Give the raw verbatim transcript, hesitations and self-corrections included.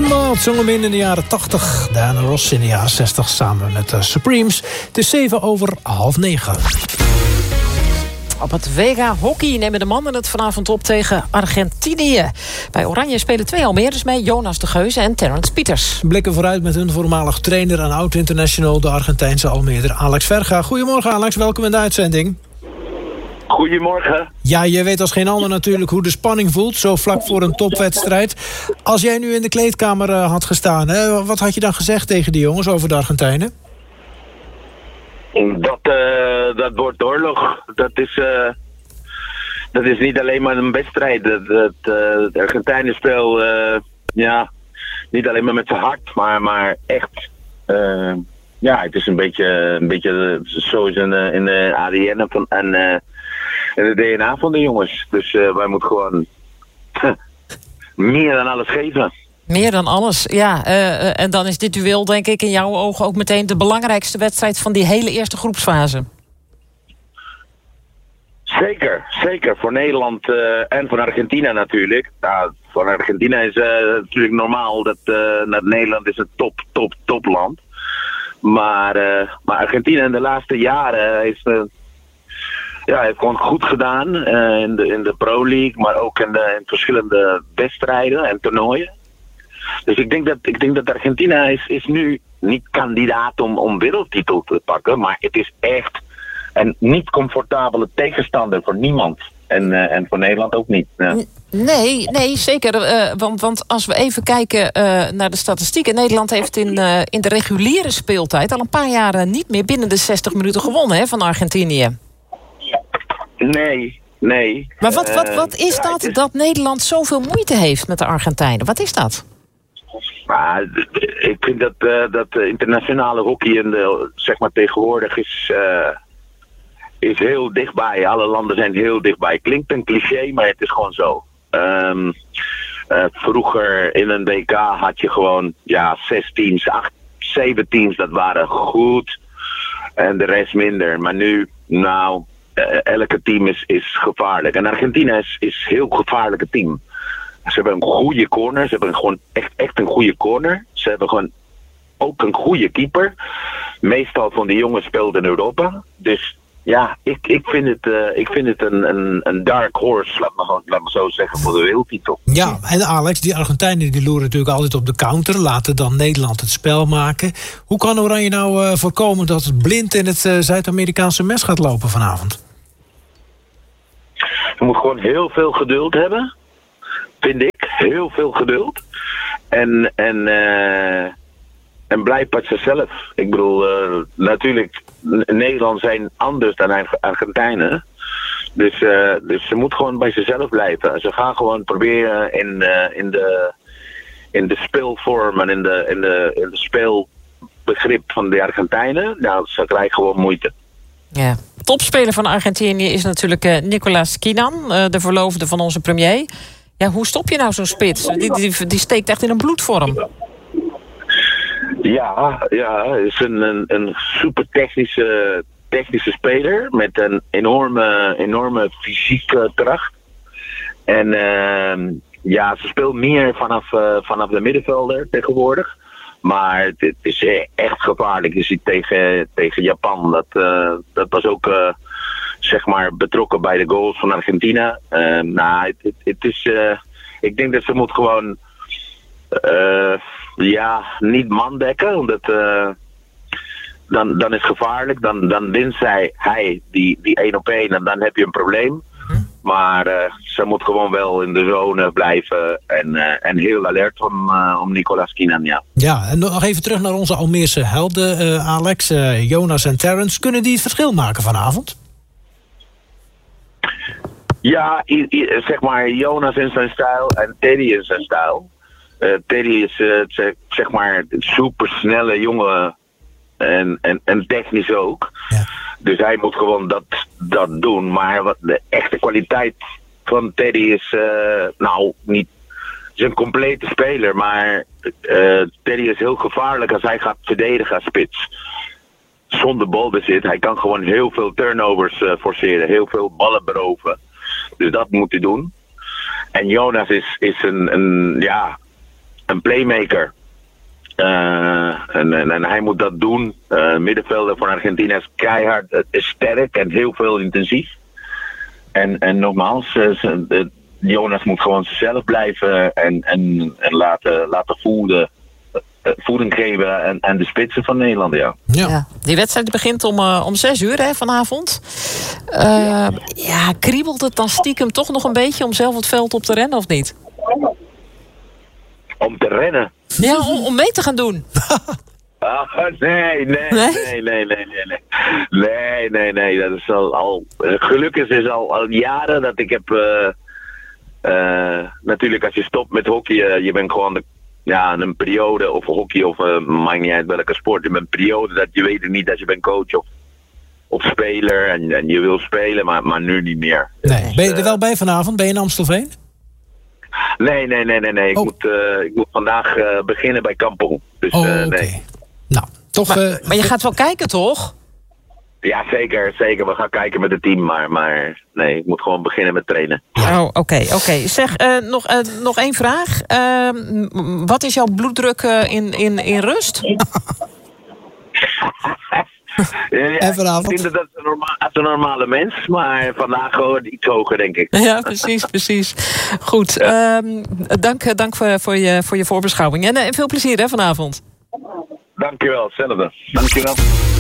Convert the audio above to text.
Tim Wild zong hem in in de jaren tachtig. Diana Ross in de jaren zestig samen met de Supremes. Het is zeven over half negen. Op het W K hockey nemen de mannen het vanavond op tegen Argentinië. Bij Oranje spelen twee Almeerders mee, Jonas de Geuze en Terrence Pieters. Blikken vooruit met hun voormalig trainer en oud-international, de Argentijnse Almeerder Alex Verga. Goedemorgen Alex, welkom in de uitzending. Goedemorgen. Ja, je weet als geen ander natuurlijk hoe de spanning voelt, zo vlak voor een topwedstrijd. Als jij nu in de kleedkamer uh, had gestaan, hè, wat had je dan gezegd tegen die jongens over de Argentijnen? Dat, uh, dat wordt oorlog. Dat is, uh, dat is niet alleen maar een wedstrijd. Dat, dat, uh, het Argentijnenspel, uh, ja, niet alleen maar met zijn hart, maar, maar echt. Uh, ja, het is een beetje, een beetje zoals in, uh, in de A D N van, en, uh, en de D N A van de jongens. Dus uh, wij moeten gewoon uh, meer dan alles geven. Meer dan alles, ja. Uh, en dan is dit duel, denk ik, in jouw ogen ook meteen de belangrijkste wedstrijd van die hele eerste groepsfase. Zeker, zeker. Voor Nederland uh, en voor Argentinië natuurlijk. Nou, voor Argentinië is uh, natuurlijk normaal dat, uh, dat Nederland is een top, top, topland. Maar, uh, maar Argentinië in de laatste jaren heeft, uh, ja, heeft gewoon goed gedaan uh, in, de, in de Pro League, maar ook in, de, in verschillende wedstrijden en toernooien. Dus ik denk dat, ik denk dat Argentinië is, is nu niet kandidaat om, om wereldtitel te pakken, maar het is echt een niet comfortabele tegenstander voor niemand. En, uh, en voor Nederland ook niet. Ja. Nee, nee, zeker. Uh, want, want als we even kijken uh, naar de statistieken. Nederland heeft in, uh, in de reguliere speeltijd al een paar jaar niet meer binnen de zestig minuten gewonnen, hè, van Argentinië. Nee, nee. Maar wat, wat, wat is uh, dat ja, is... dat Nederland zoveel moeite heeft met de Argentijnen? Wat is dat? Maar, ik vind dat, uh, dat de internationale hockey in de, zeg maar tegenwoordig is, uh, is heel dichtbij. Alle landen zijn heel dichtbij. Klinkt een cliché, maar het is gewoon zo. Um, uh, vroeger in een W K had je gewoon ja, zes teams, acht, zeven teams, dat waren goed. En de rest minder. Maar nu, nou, uh, elke team is, is gevaarlijk. En Argentinië is, is een heel gevaarlijk team. Ze hebben een goede corner. Ze hebben gewoon echt, echt een goede corner. Ze hebben gewoon ook een goede keeper. Meestal van die jongens speelden in Europa. Dus ja, ik, ik vind het, uh, ik vind het een, een, een dark horse, laat me, laat me zo zeggen, voor de wereldtitel. Ja, en Alex, die Argentijnen die loeren natuurlijk altijd op de counter. Laten dan Nederland het spel maken. Hoe kan Oranje nou uh, voorkomen dat het blind in het uh, Zuid-Amerikaanse mes gaat lopen vanavond? Je moet gewoon heel veel geduld hebben. Vind ik. Heel veel geduld. En, en, uh, en blijf bij zichzelf. Ik bedoel, uh, natuurlijk, Nederland zijn anders dan Argentijnen. Dus, uh, dus ze moet gewoon bij zichzelf blijven. Ze gaan gewoon proberen in, uh, in, de, in de speelvorm en in de, in de, in de speelbegrip van de Argentijnen. Nou, ze krijgen gewoon moeite. Ja. Topspeler van Argentinië is natuurlijk uh, Nicolás Quinan, uh, de verloofde van onze premier. Ja, hoe stop je nou zo'n spits? Die, die, die steekt echt in een bloedvorm. Ja, ja, hij is een, een, een super technische, technische speler met een enorme, enorme fysieke kracht. En uh, ja, ze speelt meer vanaf, uh, vanaf de middenvelder tegenwoordig. Maar het, het is echt gevaarlijk. Je ziet tegen, tegen Japan, dat, uh, dat was ook uh, zeg maar betrokken bij de goals van Argentinië. Uh, nou, het, het, het is, uh, ik denk dat ze moet gewoon uh, ja, niet man dekken, omdat uh, dan, dan is het gevaarlijk. Dan, dan wint zij, hij die, die één op één en dan heb je een probleem. Maar uh, ze moet gewoon wel in de zone blijven en, uh, en heel alert om, uh, om Nicolás Quinan, ja. Ja, en nog even terug naar onze Almeerse helden, uh, Alex, uh, Jonas en Terrence. Kunnen die het verschil maken vanavond? Ja, i- i- zeg maar Jonas in zijn stijl en Teddy in zijn stijl. Uh, Teddy is uh, zeg, zeg maar een supersnelle jongen en, en, en technisch ook. Ja. Dus hij moet gewoon dat, dat doen. Maar wat de echte kwaliteit van Teddy is, uh, nou, niet. Is een complete speler, maar uh, Teddy is heel gevaarlijk als hij gaat verdedigen als spits. Zonder balbezit. Hij kan gewoon heel veel turnovers uh, forceren, heel veel ballen beroven. Dus dat moet hij doen. En Jonas is, is een, een ja, een playmaker. Uh, en, en, en hij moet dat doen. Uh, middenvelder van Argentinië is keihard, uh, is sterk en heel veel intensief. En, en nogmaals, uh, uh, Jonas moet gewoon zichzelf blijven en, en, en laten, laten voeden. voeding geven aan, aan de spitsen van Nederland, ja. ja. ja. Die wedstrijd begint om, uh, om zes uur hè, vanavond. Uh, ja. ja, kriebelt het dan stiekem toch nog een beetje om zelf het veld op te rennen, of niet? Om te rennen? Ja, om, om mee te gaan doen. Ah, nee, nee, nee, nee, nee, nee, nee. Nee, nee, nee. Dat is al, al gelukkig is al, al jaren dat ik heb... Uh, uh, natuurlijk, als je stopt met hockey, uh, je bent gewoon de ja, een periode, of hockey, of uh, maakt niet uit welke sport. Je bent een periode dat je weet niet dat je bent coach of, of speler en, en je wil spelen, maar, maar nu niet meer. Nee. Dus, ben je er wel bij vanavond? Ben je in Amstelveen? Nee, nee, nee, nee, nee. Ik, oh. moet, uh, ik moet vandaag uh, beginnen bij Kampong. Dus, oh, uh, okay. nee. Nou, toch... Maar, uh, maar je gaat wel kijken, toch? Ja, zeker, zeker. We gaan kijken met het team, maar, maar nee, ik moet gewoon beginnen met trainen. Oh, oké, okay, oké. Okay. Zeg, uh, nog, uh, nog één vraag. Uh, wat is jouw bloeddruk uh, in, in, in rust? ja, en vanavond? Ik vind dat als een, norma- als een normale mens, maar vandaag gewoon iets hoger, denk ik. Ja, precies, precies. Goed, ja. uh, dank, dank voor, voor, je, voor je voorbeschouwing. En uh, veel plezier hè, vanavond. Dankjewel, hetzelfde. Dankjewel.